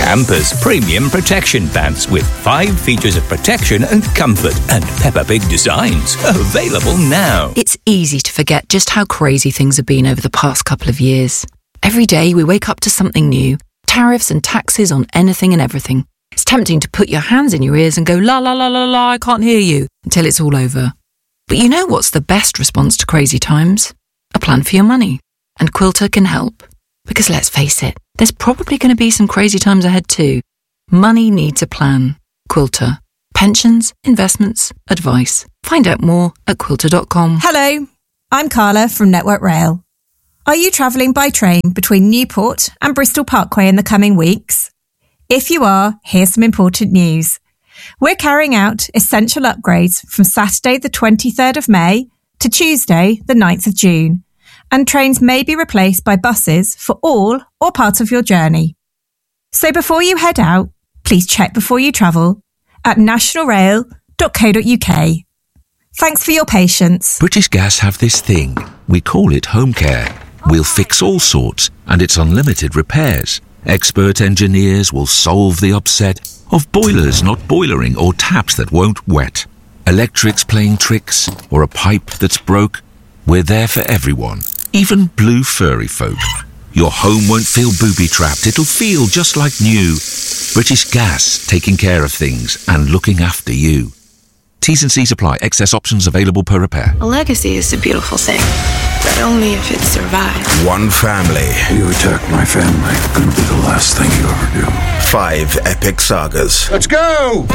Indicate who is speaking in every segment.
Speaker 1: Campers Premium Protection Pants with 5 features of protection and comfort and Peppa Pig designs. Available now.
Speaker 2: It's easy to forget just how crazy things have been over the past couple of years. Every day we wake up to something new. Tariffs and taxes on anything and everything. It's tempting to put your hands in your ears and go, la la la la la, I can't hear you, until it's all over. But you know what's the best response to crazy times? A plan for your money. And Quilter can help. Because let's face it, there's probably going to be some crazy times ahead too. Money needs a plan. Quilter. Pensions, investments, advice. Find out more at quilter.com.
Speaker 3: Hello, I'm Carla from Network Rail. Are you travelling by train between Newport and Bristol Parkway in the coming weeks? If you are, here's some important news. We're carrying out essential upgrades from Saturday the 23rd of May to Tuesday the 9th of June, and trains may be replaced by buses for all or part of your journey. So before you head out, please check before you travel at nationalrail.co.uk. Thanks for your patience.
Speaker 4: British Gas have this thing. We call it home care. We'll fix all sorts, and it's unlimited repairs. Expert engineers will solve the upset of boilers not boilering or taps that won't wet. Electrics playing tricks or a pipe that's broke. We're there for everyone, even blue furry folk. Your home won't feel booby-trapped. It'll feel just like new. British Gas, taking care of things and looking after you. T's and C's apply. Excess options available per repair.
Speaker 5: A legacy is a beautiful thing, but only if it survives.
Speaker 6: One family.
Speaker 7: You attack my family, gonna be the last thing you ever do.
Speaker 6: 5 epic sagas.
Speaker 7: Let's go!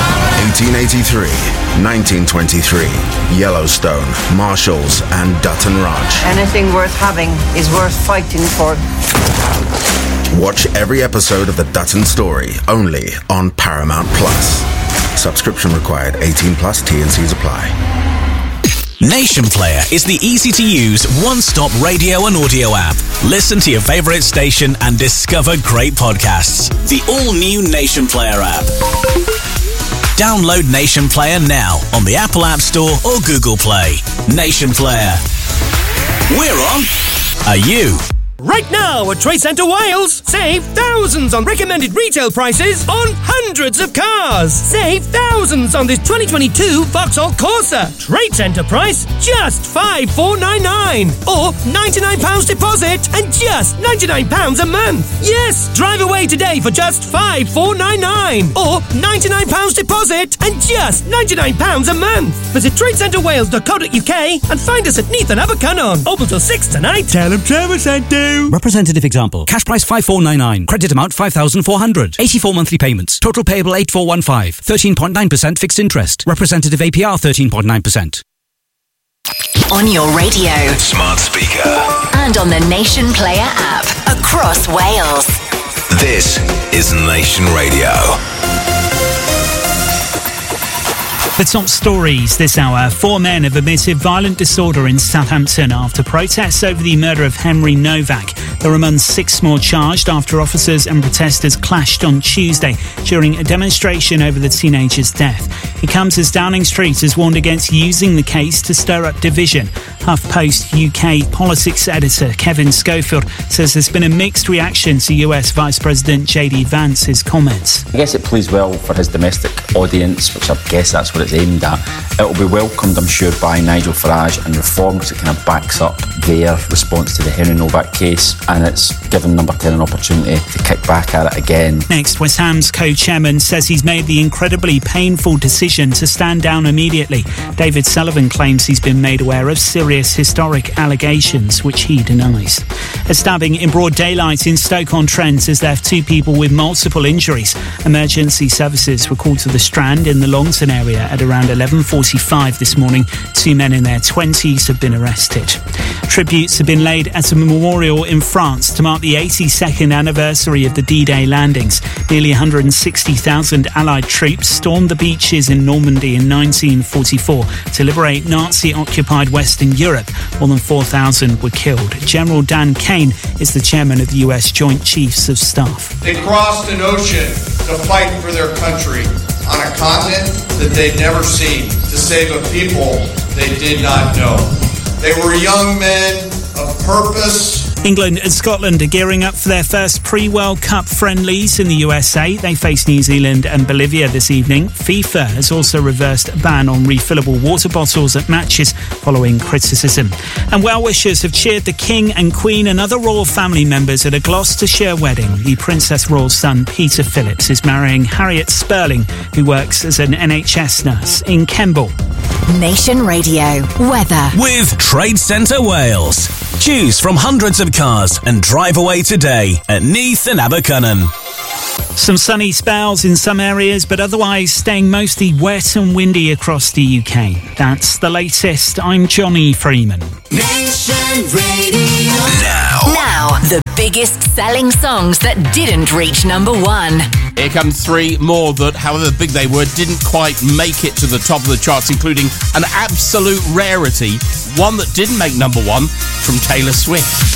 Speaker 6: 1883, 1923, Yellowstone, Marshalls, and Dutton Ranch.
Speaker 8: Anything worth having is worth fighting for.
Speaker 6: Watch every episode of The Dutton Story, only on Paramount Plus. Subscription required. 18 plus. T&Cs apply.
Speaker 9: Nation Player is the easy-to-use, one-stop radio and audio app. Listen to your favorite station and discover great podcasts. The all-new Nation Player app. Download Nation Player now on the Apple App Store or Google Play. Nation Player. We're on. Are you?
Speaker 10: Right now at Trade Centre Wales, save thousands on recommended retail prices on hundreds of cars. Save thousands on this 2022 Vauxhall Corsa. Trade Centre price, just $5,499. Or £99 deposit and just £99 a month. Yes, drive away today for just $5,499. Or £99 deposit and just £99 a month. Visit tradecentrewales.co.uk and find us at Neath and Abercunnon. Open till 6 tonight. Tell them Trevor sent you.
Speaker 11: Representative example. Cash price 5,499. Credit amount 5,400. 84 monthly payments. Total payable 8,415. 13.9% fixed interest. Representative APR 13.9%.
Speaker 12: On your radio,
Speaker 13: smart speaker,
Speaker 12: and on the Nation Player app across Wales.
Speaker 13: This is Nation Radio.
Speaker 14: The top stories this hour. 4 men have admitted violent disorder in Southampton after protests over the murder of Henry Novak. There are among 6 more charged after officers and protesters clashed on Tuesday during a demonstration over the teenager's death. It comes as Downing Street has warned against using the case to stir up division. HuffPost UK politics editor Kevin Schofield says there's been a mixed reaction to US Vice President JD Vance's comments.
Speaker 15: I guess it plays well for his domestic audience, which I guess that's what it's aimed at. It will be welcomed, I'm sure, by Nigel Farage and Reform, because it kind of backs up their response to the Henry Novak case, and it's given Number 10 an opportunity to kick back at it again.
Speaker 14: Next, West Ham's co-chairman says he's made the incredibly painful decision to stand down immediately. David Sullivan claims he's been made aware of serious historic allegations, which he denies. A stabbing in broad daylight in Stoke-on-Trent has left 2 people with multiple injuries. Emergency services were called to the Strand in the Longton area at around 11:45 this morning. 2 men in their 20s have been arrested. Tributes have been laid at a memorial in France to mark the 82nd anniversary of the D-Day landings. Nearly 160,000 Allied troops stormed the beaches in Normandy in 1944 to liberate Nazi-occupied Western Europe. More than 4,000 were killed. General Dan Kane is the chairman of the US Joint Chiefs of Staff.
Speaker 16: They crossed an ocean to fight for their country on a continent that they'd never seen, to save a people they did not know. They were young men of purpose
Speaker 14: England and Scotland are gearing up for their first pre-World Cup friendlies in the USA. They face New Zealand and Bolivia this evening. FIFA has also reversed a ban on refillable water bottles at matches following criticism. And well-wishers have cheered the King and Queen and other royal family members at a Gloucestershire wedding. The Princess Royal's son, Peter Phillips, is marrying Harriet Sperling, who works as an NHS nurse in Kemble.
Speaker 12: Nation Radio weather
Speaker 9: with Trade Centre Wales. Choose from hundreds of cars and drive away today at Neath and Abercynon.
Speaker 14: Some sunny spells in some areas, but otherwise staying mostly wet and windy across the UK. That's the latest. I'm Johnny Freeman.
Speaker 12: Nation Radio. Now, the biggest selling songs that didn't reach number one.
Speaker 17: Here come three more that, however big they were, didn't quite make it to the top of the charts, including an absolute rarity, one that didn't make number one from Taylor Swift.